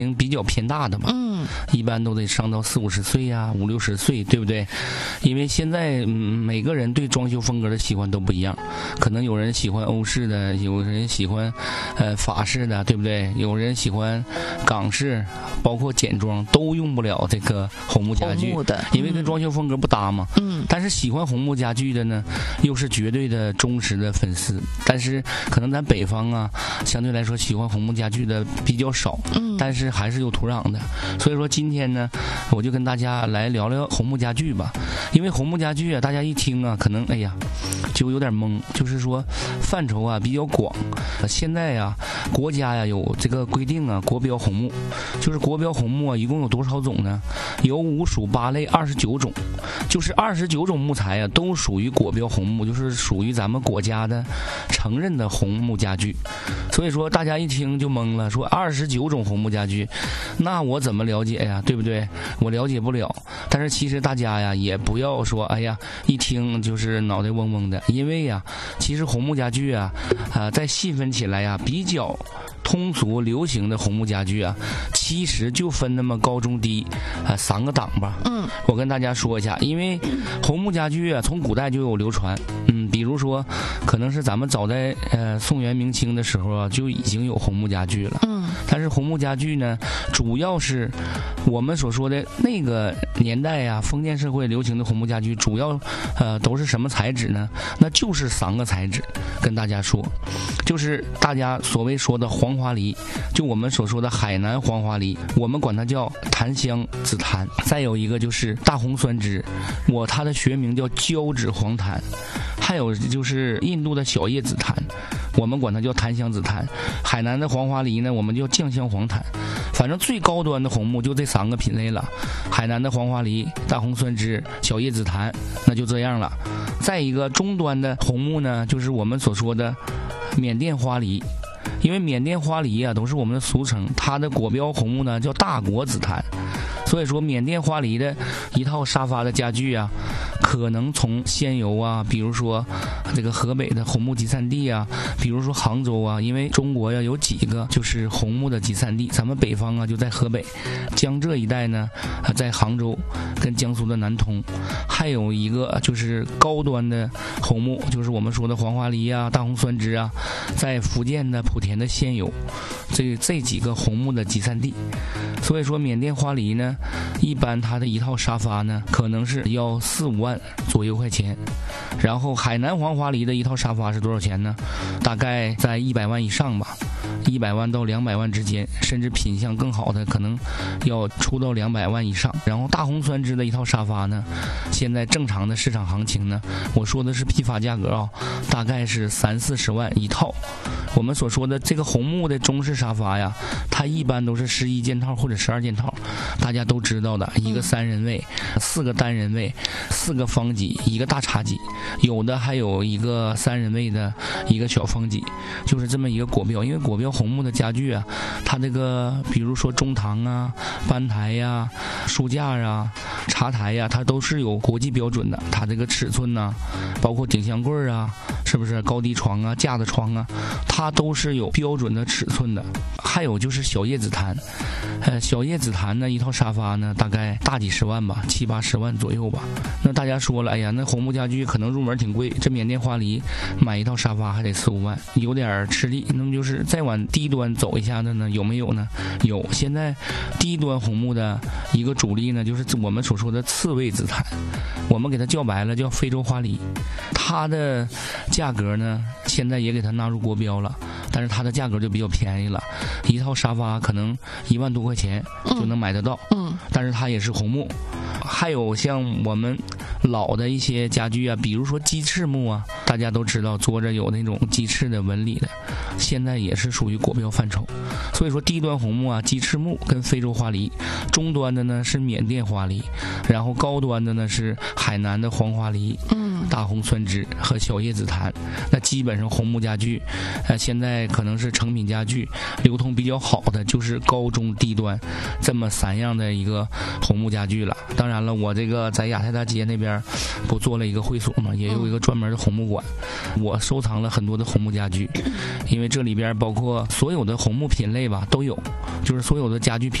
比较偏大的嘛，一般都得上到40、50岁呀，50、60岁，对不对？因为现在每个人对装修风格的喜欢都不一样，可能有人喜欢欧式的，有人喜欢法式的，对不对？有人喜欢港式，包括简装都用不了这个红木家具，因为跟装修风格不搭嘛。但是喜欢红木家具的呢，又是绝对的忠实的粉丝。但是可能咱北方啊，相对来说喜欢红木家具的比较少，但是还是有土壤的。所以说今天呢，我就跟大家来聊聊红木家具吧。因为红木家具啊，大家一听啊，可能哎呀就有点懵，就是说范畴啊比较广。现在呀，国家呀有这个规定啊，国标红木，就是国标红木啊，一共有多少种呢？有5属8类29种，就是29种木材啊，都属于国标红木，就是属于咱们国家的承认的红木家具。所以说大家一听就懵了，说29种红木家具，那我怎么了解呀？对不对？我了解不了。但是其实大家呀，也不要说哎呀一听就是脑袋嗡嗡的，因为呀，其实红木家具啊，再细分起来呀，比较通俗流行的红木家具啊，其实就分那么高中低3个档吧。我跟大家说一下，因为红木家具啊，从古代就有流传。比如说，可能是咱们早在宋元明清的时候啊，就已经有红木家具了。但是红木家具呢，主要是我们所说的那个年代啊，封建社会流行的红木家具，主要都是什么材质呢？那就是3个材质，跟大家说，就是大家所谓说的黄花梨，就我们所说的海南黄花梨，我们管它叫檀香紫檀。再有一个就是大红酸枝，它的学名叫胶质黄檀。还有就是印度的小叶紫檀，我们管它叫檀香紫檀。海南的黄花梨呢，我们叫酱香黄檀。反正最高端的红木就这3个品类了，海南的黄花梨、大红酸枝、小叶紫檀，那就这样了。再一个中端的红木呢，就是我们所说的缅甸花梨。因为缅甸花梨啊都是我们的俗称，它的国标红木呢叫大果紫檀。所以说缅甸花梨的一套沙发的家具啊，可能从仙游啊，比如说这个河北的红木集散地啊，比如说杭州啊，因为中国呀有几个就是红木的集散地，咱们北方啊就在河北，江浙一带呢在杭州跟江苏的南通，还有一个就是高端的红木，就是我们说的黄花梨啊、大红酸枝啊，在福建的莆田的仙游，这几个红木的集散地。所以说缅甸花梨呢，一般它的一套沙发呢，可能是要4、5万左右块钱。然后海南黄花梨的一套沙发是多少钱呢？大概在100万以上吧，100万到200万之间，甚至品相更好的可能要出到200万以上。然后大红酸枝的一套沙发呢，现在正常的市场行情呢，我说的是批发价格啊，大概是30、40万一套。我们所说的这个红木的中式沙发呀，它一般都是11件套或者12件套，大家都知道的，一个3人位，4个单人位，4个方脊，一个大茶几，有的还有一个3人位的一个小方脊，就是这么一个国标。因为国标红木的家具啊，它这个比如说中堂啊、班台呀、书架啊、茶台呀，它都是有国际标准的，它这个尺寸呢，包括顶箱柜啊，是不是高低床啊、架子床啊，它都是有标准的尺寸的。还有就是小叶紫檀，小叶紫檀呢一套沙发呢大概大几十万吧，7、80万左右吧。那大家说了，哎呀，那红木家具可能入门挺贵，这缅甸花梨买一套沙发还得4、5万，有点吃力。那么就是再往低端走一下的呢，有没有呢？有。现在低端红木的一个主力呢，就是我们所说的刺猬紫檀，我们给它叫白了叫非洲花梨。它的价格呢现在也给它纳入国标了，但是它的价格就比较便宜了，一套沙发可能1万多块钱就能买得到。但是它也是红木。还有像我们老的一些家具啊，比如说鸡翅木啊，大家都知道坐着有那种鸡翅的纹理的，现在也是属于国标范畴。所以说低端红木啊，鸡翅木跟非洲花梨，中端的呢是缅甸花梨，然后高端的呢是海南的黄花梨。 大红酸枝和小叶紫檀。那基本上红木家具，现在可能是成品家具流通比较好的就是高中低端这么3样的一个红木家具了。当然了，我这个在亚太大街那边不做了一个会所嘛，也有一个专门的红木馆，我收藏了很多的红木家具，因为这里边包括所有的红木品类吧都有，就是所有的家具品